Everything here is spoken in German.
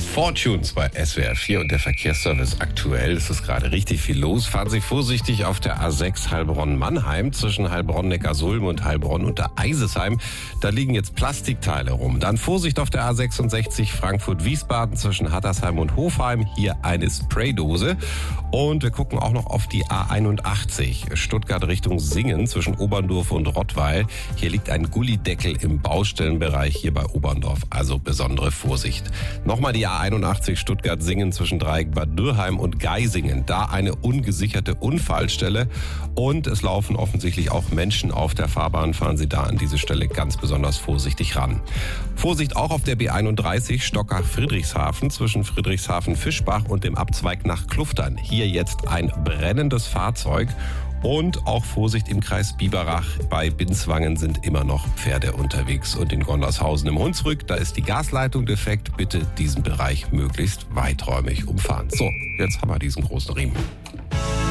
Fortunes bei SWR 4 und der Verkehrsservice aktuell. Es ist gerade richtig viel los. Fahren Sie vorsichtig auf der A6 Heilbronn-Mannheim zwischen Heilbronn-Neckarsulm und Heilbronn-Untereisesheim. Da liegen jetzt Plastikteile rum. Dann Vorsicht auf der A66 Frankfurt-Wiesbaden zwischen Hattersheim und Hofheim. Hier eine Spraydose. Und wir gucken auch noch auf die A81 Stuttgart Richtung Singen zwischen Oberndorf und Rottweil. Hier liegt ein Gullideckel im Baustellenbereich hier bei Oberndorf. Also besondere Vorsicht. Nochmal die A81 Stuttgart-Singen zwischen Dreieck Bad Dürrheim und Geisingen. Da eine ungesicherte Unfallstelle. Und es laufen offensichtlich auch Menschen auf der Fahrbahn. Fahren Sie da an diese Stelle ganz besonders vorsichtig ran. Vorsicht auch auf der B31 Stockach-Friedrichshafen zwischen Friedrichshafen-Fischbach und dem Abzweig nach Kluftern. Hier jetzt ein brennendes Fahrzeug. Und auch Vorsicht im Kreis Biberach. Bei Binswangen sind immer noch Pferde unterwegs. Und in Gondershausen im Hunsrück, da ist die Gasleitung defekt. Bitte diesen Bereich möglichst weiträumig umfahren. So, jetzt haben wir diesen großen Riemen.